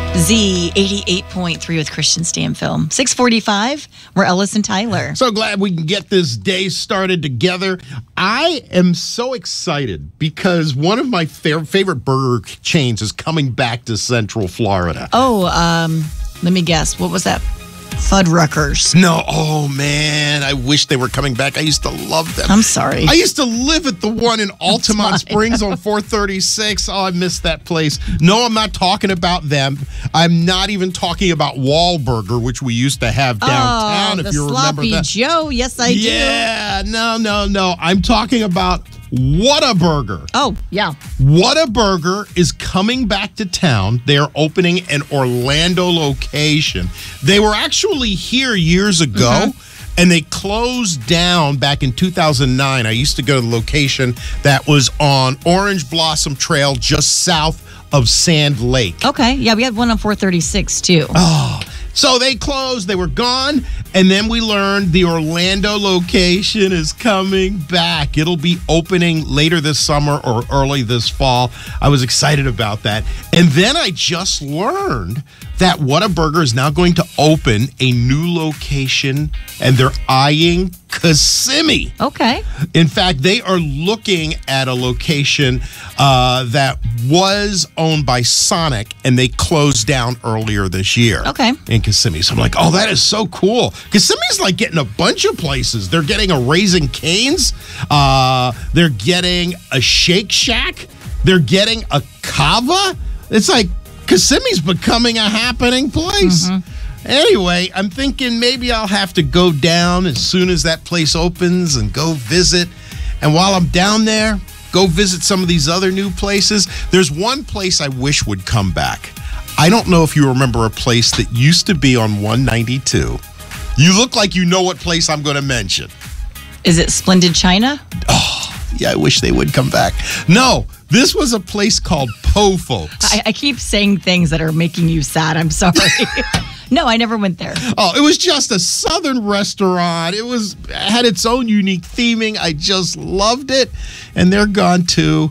Z 88.3 with Christian Stanfill. 6:45. We're Ellis and Tyler. So glad we can get this day started together. I am so excited because one of my favorite burger chains is coming back to Central Florida. Oh, let me guess. What was that? Fuddruckers. No, oh man, I wish they were coming back. I used to love them. I'm sorry. I used to live at the one in Altamont Springs on 436. Oh, I miss that place. No, I'm not talking about them. I'm not even talking about Wahlburger, which we used to have downtown, if you remember that. Sloppy Joe. Yes, I do. Yeah, no. I'm talking about Whataburger. Oh, yeah. Whataburger is coming back to town. They are opening an Orlando location. They were actually here years ago, and they closed down back in 2009. I used to go to the location that was on Orange Blossom Trail just south of Sand Lake. Okay. Yeah, we had one on 436, too. Oh, so they closed, they were gone, and then we learned the Orlando location is coming back. It'll be opening later this summer or early this fall. I was excited about that. And then I just learned that Whataburger is now going to open a new location, and they're eyeing Kissimmee. Okay. In fact, they are looking at a location that was owned by Sonic, and they closed down earlier this year. Okay. In Kissimmee. So I'm like, oh, that is so cool. Kissimmee's like getting a bunch of places. They're getting a Raising Cane's. They're getting a Shake Shack. They're getting a Cava. It's like Kissimmee's becoming a happening place. Anyway, I'm thinking maybe I'll have to go down as soon as that place opens and go visit. And while I'm down there, go visit some of these other new places. There's one place I wish would come back. I don't know if you remember a place that used to be on 192. You look like you know what place I'm going to mention. Is it Splendid China? Oh, yeah, I wish they would come back. No, this was a place called Po Folks. I keep saying things that are making you sad. I'm sorry. No, I never went there. Oh, it was just a southern restaurant. It had its own unique theming. I just loved it. And they're gone too.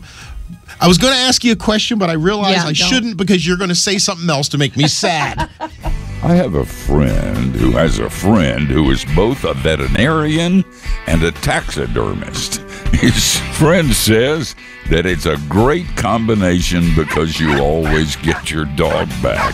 I was going to ask you a question, but I realized I shouldn't because you're going to say something else to make me sad. I have a friend who has a friend who is both a veterinarian and a taxidermist. His friend says that it's a great combination because you always get your dog back.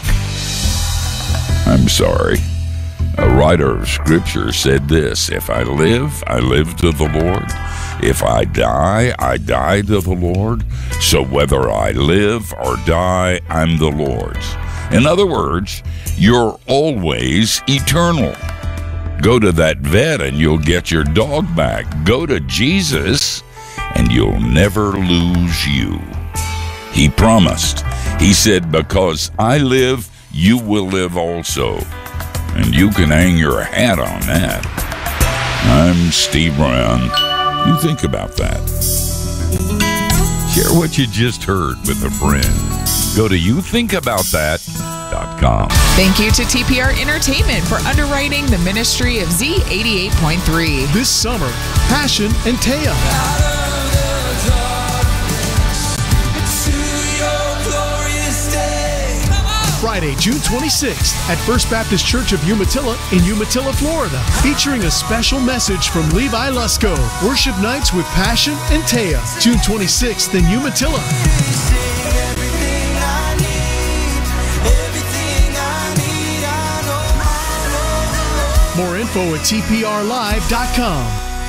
I'm sorry. A writer of Scripture said this: if I live, I live to the Lord. If I die to the Lord. So whether I live or die, I'm the Lord's. In other words, you're always eternal. Go to that vet and you'll get your dog back. Go to Jesus and you'll never lose you. He promised. He said, because I live, you will live also. And you can hang your hat on that. I'm Steve Brown. You think about that. Share what you just heard with a friend. Go to youthinkaboutthat.com. Thank you to TPR Entertainment for underwriting the ministry of Z88.3. This summer, Passion and Taya. Friday, June 26th at First Baptist Church of Umatilla in Umatilla, Florida, featuring a special message from Levi Lusko. Worship nights with Passion and Taya, June 26th in Umatilla. More info at tprlive.com.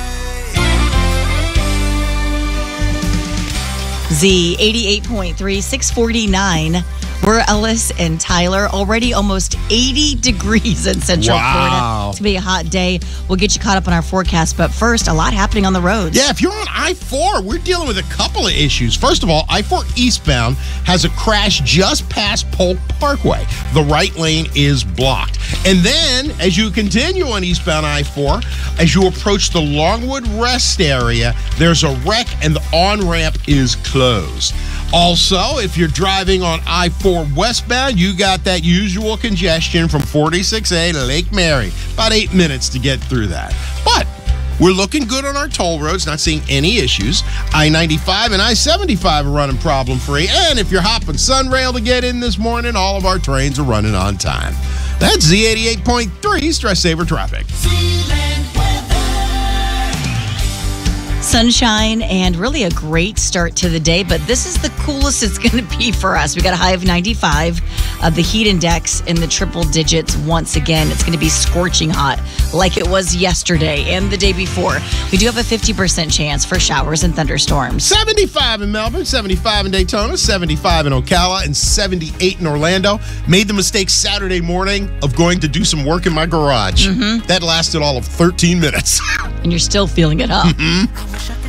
Z 88.3, 649. We're Ellis and Tyler. Already almost 80 degrees in Central Florida. It's going to be a hot day. We'll get you caught up on our forecast. But first, a lot happening on the roads. Yeah, if you're on I-4, we're dealing with a couple of issues. First of all, I-4 eastbound has a crash just past Polk Parkway. The right lane is blocked. And then, as you continue on eastbound I-4, as you approach the Longwood Rest area, there's a wreck and the on-ramp is closed. Also, if you're driving on I-4 westbound, you got that usual congestion from 46A to Lake Mary. About 8 minutes to get through that. But We're looking good on our toll roads, not seeing any issues. I-95 and I-75 are running problem-free. And if you're hopping Sunrail to get in this morning, all of our trains are running on time. That's Z88.3 Stress Saver Traffic. Sunshine and really a great start to the day, but this is the coolest it's going to be for us. We got a high of 95. The heat index in the triple digits once again. It's going to be scorching hot like it was yesterday and the day before. We do have a 50% chance for showers and thunderstorms. 75 in Melbourne, 75 in Daytona, 75 in Ocala, and 78 in Orlando. Made the mistake Saturday morning of going to do some work in my garage. That lasted all of 13 minutes. And you're still feeling it up.